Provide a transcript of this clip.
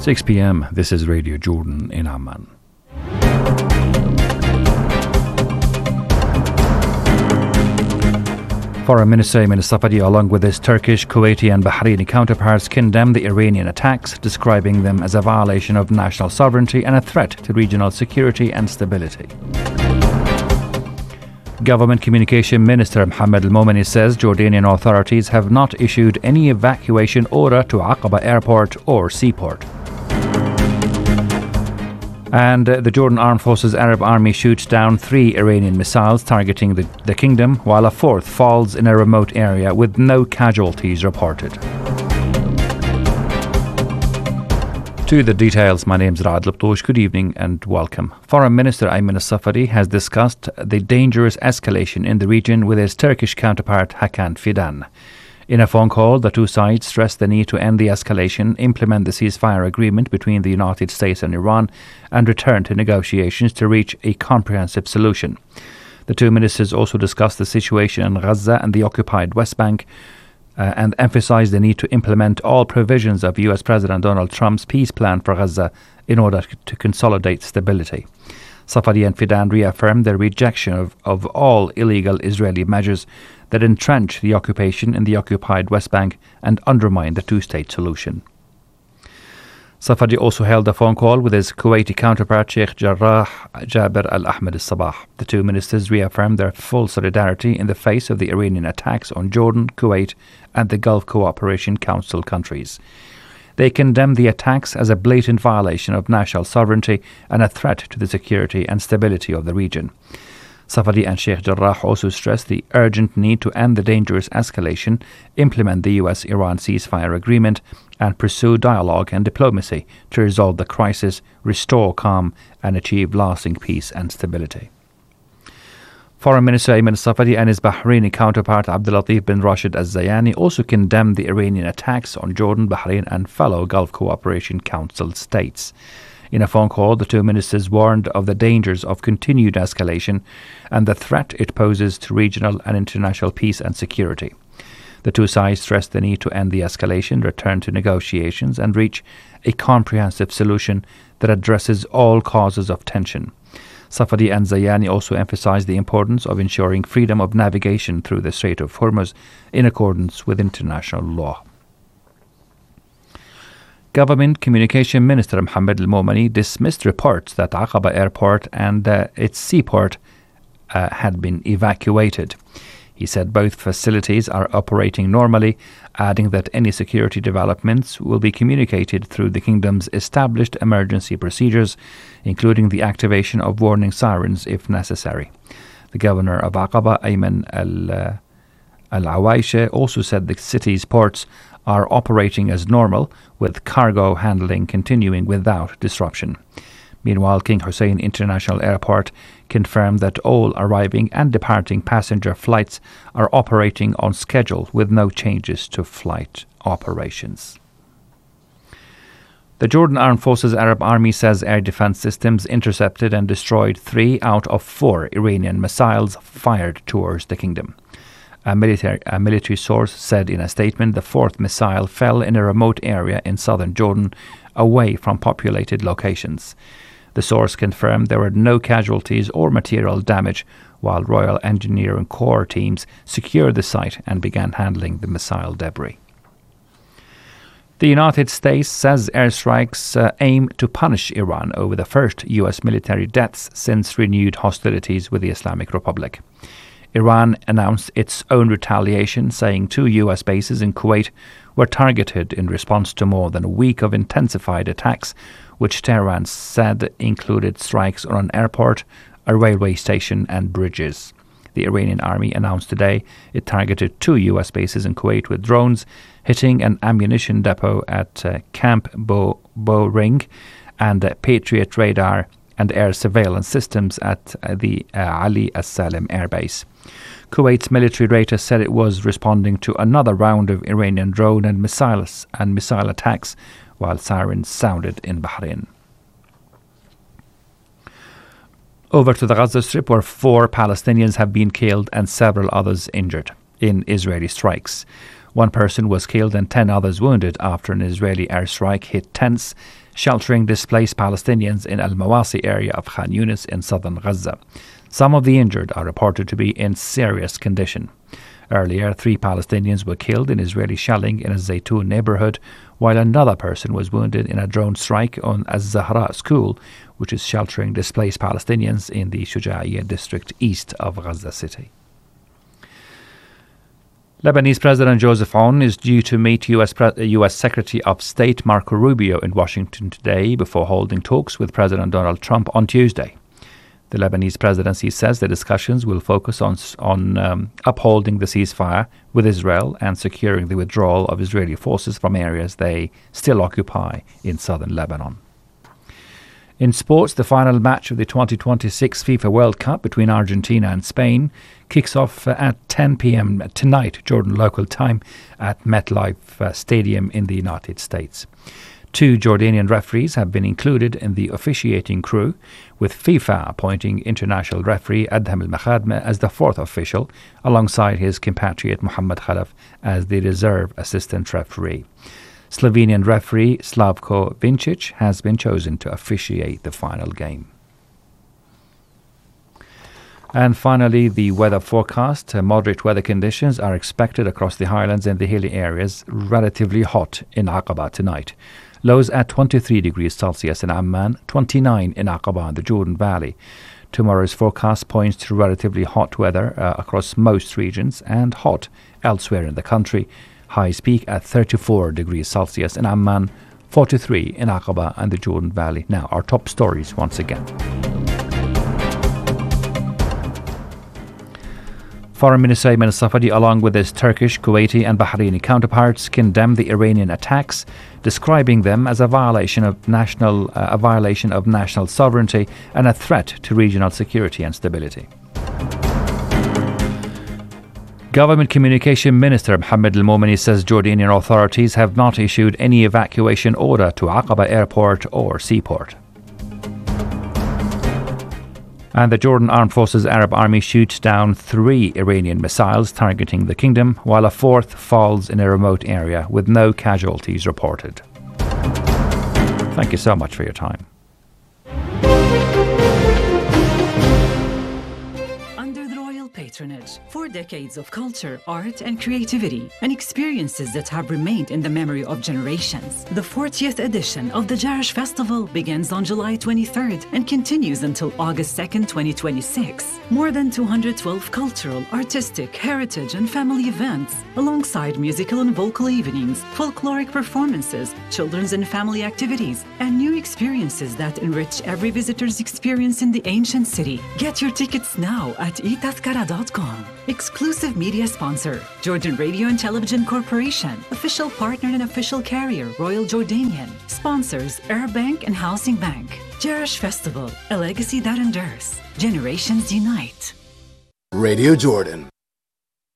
6 p.m. This is Radio Jordan in Amman. Foreign Minister Ayman Safadi, along with his Turkish, Kuwaiti and Bahraini counterparts, condemned the Iranian attacks, describing them as a violation of national sovereignty and a threat to regional security and stability. Government Communication Minister Mohammed Al-Momani says Jordanian authorities have not issued any evacuation order to Aqaba Airport or Seaport. And the Jordan Armed Forces Arab Army shoots down 3 Iranian missiles targeting the kingdom, while a 4th falls in a remote area with no casualties reported. To the details, my name is Raad Liptosh. Good evening and welcome. Foreign Minister Ayman Safadi has discussed the dangerous escalation in the region with his Turkish counterpart Hakan Fidan. In a phone call, the two sides stressed the need to end the escalation, implement the ceasefire agreement between the United States and Iran, and return to negotiations to reach a comprehensive solution. The two ministers also discussed the situation in Gaza and the occupied West Bank, and emphasized the need to implement all provisions of US President Donald Trump's peace plan for Gaza in order to consolidate stability. Safadi and Fidan reaffirmed their rejection of all illegal Israeli measures that entrench the occupation in the occupied West Bank and undermine the two-state solution. Safadi also held a phone call with his Kuwaiti counterpart Sheikh Jarrah Jaber Al-Ahmed Al-Sabah. The two ministers reaffirmed their full solidarity in the face of the Iranian attacks on Jordan, Kuwait and the Gulf Cooperation Council countries. They condemned the attacks as a blatant violation of national sovereignty and a threat to the security and stability of the region. Safadi and Sheikh Jarrah also stressed the urgent need to end the dangerous escalation, implement the US-Iran ceasefire agreement, and pursue dialogue and diplomacy to resolve the crisis, restore calm, and achieve lasting peace and stability. Foreign Minister Ayman Safadi and his Bahraini counterpart Abdulatif bin Rashid Al-Zayani also condemned the Iranian attacks on Jordan, Bahrain, and fellow Gulf Cooperation Council states. In a phone call, the two ministers warned of the dangers of continued escalation and the threat it poses to regional and international peace and security. The two sides stressed the need to end the escalation, return to negotiations, and reach a comprehensive solution that addresses all causes of tension. Safadi and Zayani also emphasized the importance of ensuring freedom of navigation through the Strait of Hormuz in accordance with international law. Government Communication Minister Mohammed Al-Momani dismissed reports that Aqaba Airport and its seaport had been evacuated. He said both facilities are operating normally, adding that any security developments will be communicated through the kingdom's established emergency procedures, including the activation of warning sirens if necessary. The governor of Aqaba, Ayman Al-Awaisha, also said the city's ports are operating as normal, with cargo handling continuing without disruption. Meanwhile, King Hussein International Airport confirmed that all arriving and departing passenger flights are operating on schedule with no changes to flight operations. The Jordan Armed Forces Arab Army says air defense systems intercepted and destroyed 3 out of 4 Iranian missiles fired towards the kingdom. A military source said in a statement the 4th missile fell in a remote area in southern Jordan, away from populated locations. The source confirmed there were no casualties or material damage, while Royal Engineering Corps teams secured the site and began handling the missile debris. The United States says airstrikes aim to punish Iran over the first U.S. military deaths since renewed hostilities with the Islamic Republic. Iran announced its own retaliation, saying 2 U.S. bases in Kuwait were targeted in response to more than a week of intensified attacks, which Tehran said included strikes on an airport, a railway station and bridges. The Iranian army announced today it targeted 2 U.S. bases in Kuwait with drones, hitting an ammunition depot at Camp Boring and Patriot radar and air surveillance systems at the Ali As-Salim Air Base. Kuwait's military radar said it was responding to another round of Iranian drone and missile attacks, while sirens sounded in Bahrain. Over to the Gaza Strip, where 4 Palestinians have been killed and several others injured in Israeli strikes. 1 person was killed and 10 others wounded after an Israeli airstrike hit tents, sheltering displaced Palestinians in Al Mawasi area of Khan Yunis in southern Gaza. Some of the injured are reported to be in serious condition. Earlier, 3 Palestinians were killed in Israeli shelling in a Zaytun neighborhood, while another person was wounded in a drone strike on Az-Zahra school, which is sheltering displaced Palestinians in the Shuja'iyya district east of Gaza City. Lebanese President Joseph Aoun is due to meet U.S. Secretary of State Marco Rubio in Washington today before holding talks with President Donald Trump on Tuesday. The Lebanese presidency says the discussions will focus on upholding the ceasefire with Israel and securing the withdrawal of Israeli forces from areas they still occupy in southern Lebanon. In sports, the final match of the 2026 FIFA World Cup between Argentina and Spain kicks off at 10 p.m. tonight, Jordan local time, at MetLife Stadium in the United States. 2 Jordanian referees have been included in the officiating crew, with FIFA appointing international referee Adham Al-Makhadme as the 4th official, alongside his compatriot Mohamed Khalaf as the reserve assistant referee. Slovenian referee Slavko Vincic has been chosen to officiate the final game. And finally, the weather forecast. Moderate weather conditions are expected across the highlands and the hilly areas, relatively hot in Aqaba tonight. Lows at 23 degrees Celsius in Amman, 29 in Aqaba and the Jordan Valley. Tomorrow's forecast points to relatively hot weather across most regions and hot elsewhere in the country. Highs peak at 34 degrees Celsius in Amman, 43 in Aqaba and the Jordan Valley. Now, our top stories once again. Foreign Minister Ayman al-Safadi, along with his Turkish, Kuwaiti and Bahraini counterparts, condemned the Iranian attacks, describing them as a violation of national sovereignty and a threat to regional security and stability. Government Communication Minister Mohammed Al-Momeni says Jordanian authorities have not issued any evacuation order to Aqaba Airport or Seaport. And the Jordan Armed Forces Arab Army shoots down 3 Iranian missiles targeting the kingdom, while a 4th falls in a remote area with no casualties reported. Thank you so much for your time. Patronage, 4 decades of culture, art, and creativity, and experiences that have remained in the memory of generations. The 40th edition of the Jarash Festival begins on July 23rd and continues until August 2nd, 2026. More than 212 cultural, artistic, heritage, and family events, alongside musical and vocal evenings, folkloric performances, children's and family activities, and new experiences that enrich every visitor's experience in the ancient city. Get your tickets now at itazkara.com. Exclusive media sponsor, Jordan Radio and Television Corporation. Official partner and official carrier, Royal Jordanian. Sponsors, Air Bank and Housing Bank. Jarash Festival, a legacy that endures. Generations unite. Radio Jordan.